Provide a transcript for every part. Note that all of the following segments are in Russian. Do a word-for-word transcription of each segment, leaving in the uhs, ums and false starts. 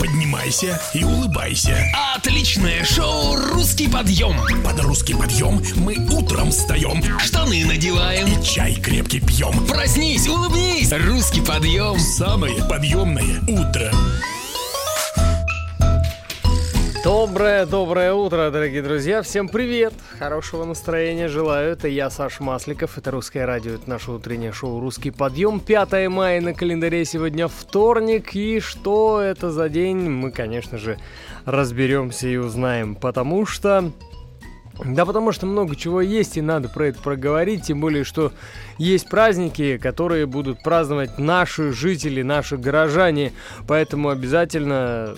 Поднимайся и улыбайся. Отличное шоу «Русский подъем». Под русский подъем мы утром встаем, Штаны надеваем и чай крепкий пьем. Проснись, улыбнись, «Русский подъем». Самое подъемное утро. Доброе-доброе утро, дорогие друзья. Всем привет. Хорошего настроения желаю. Это я, Саша Масликов. Это «Русское радио». Это наше утреннее шоу «Русский подъем». пятое мая на календаре. Сегодня вторник. И что это за день, мы, конечно же, разберемся и узнаем. Потому что... Да потому что много чего есть, и надо про это проговорить. Тем более, что есть праздники, которые будут праздновать наши жители, наши горожане. Поэтому обязательно...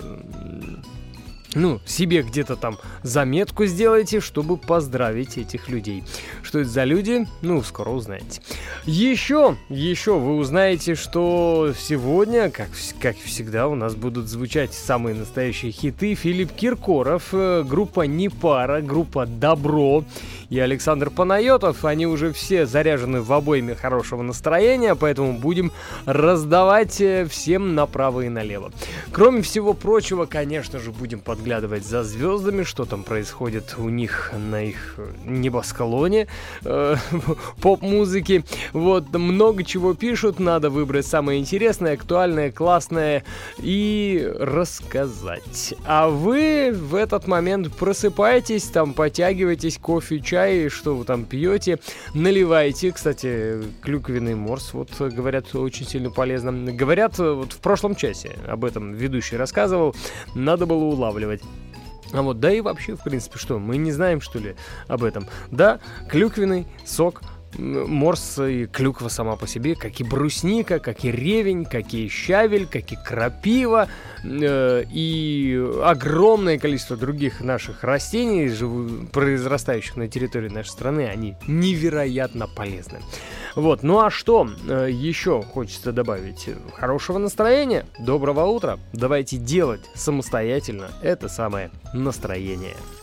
Ну, себе где-то там заметку сделайте, чтобы поздравить этих людей. Что это за люди? Ну, скоро узнаете. Еще, еще вы узнаете, что сегодня, как, как всегда, у нас будут звучать самые настоящие хиты. Филипп Киркоров, группа «Непара», группа «Добро» и Александр Панайотов. Они уже все заряжены в обойме хорошего настроения, поэтому будем раздавать всем направо и налево. Кроме всего прочего, конечно же, будем подготовить глядывать за звездами, что там происходит у них на их небосклоне э, поп-музыки. Вот, много чего пишут, надо выбрать самое интересное, актуальное, классное и рассказать. А вы в этот момент просыпаетесь, там потягиваетесь, кофе, чай, что вы там пьете, наливайте. Кстати, клюквенный морс, вот говорят, очень сильно полезно. Говорят, вот в прошлом часе об этом ведущий рассказывал, надо было улавливать. А вот, да и вообще, в принципе, что, мы не знаем, что ли, об этом? Да, клюквенный сок, морс и клюква сама по себе, как и брусника, как и ревень, как и щавель, как и крапива, э, и огромное количество других наших растений, живу, произрастающих на территории нашей страны, они невероятно полезны. Вот, ну а что э, еще хочется добавить? Хорошего настроения, доброго утра. Давайте делать самостоятельно это самое настроение.